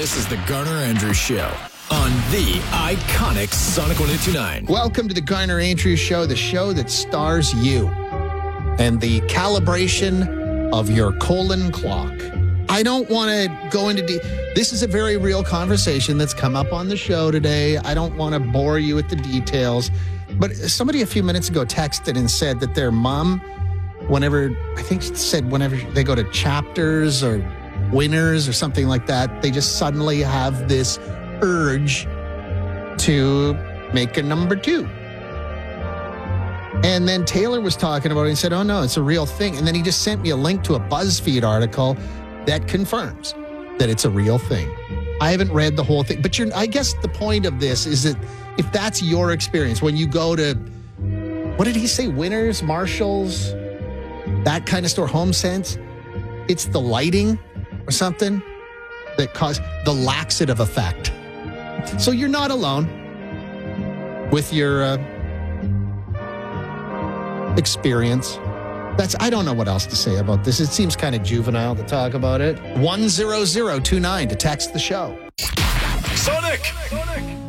This is the Garner Andrews Show on the iconic Sonic 102.9. Welcome to the Garner Andrews Show, the show that stars you and the calibration of your colon clock. I don't want to go into this is a very real conversation that's come up on the show today. I don't want to bore you with the details, but somebody a few minutes ago texted and said that their mom, whenever they go to chapters or winners or something like that, they just suddenly have this urge to make a number 2. And then Taylor was talking about it and said, oh no, it's a real thing. And then he just sent me a link to a BuzzFeed article that confirms that it's a real thing. I haven't read the whole thing, but I guess the point of this is that if that's your experience, when you go to, what did he say, Winners, Marshalls, that kind of store, HomeSense, it's the lighting or something that caused the laxative effect. So you're not alone with your experience. I don't know what else to say about this. It seems kind of juvenile to talk about it. 10029 to text the show. Sonic!